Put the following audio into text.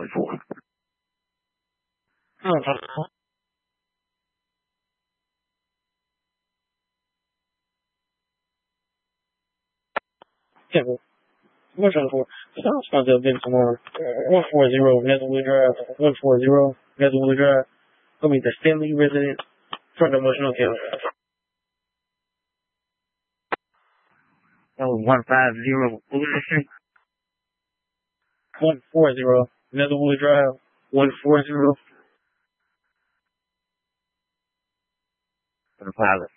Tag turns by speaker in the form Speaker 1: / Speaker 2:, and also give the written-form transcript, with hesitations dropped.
Speaker 1: 144.
Speaker 2: Yeah, but what's on for? Sounds like a bit tomorrow. 140 Netherwood Drive. 140 Netherwood Drive. Gonna be the Stanley resident from the North Carolina.
Speaker 1: That was 150. What was that street?
Speaker 2: 140 Netherwood Drive. 140.
Speaker 1: For the pilot.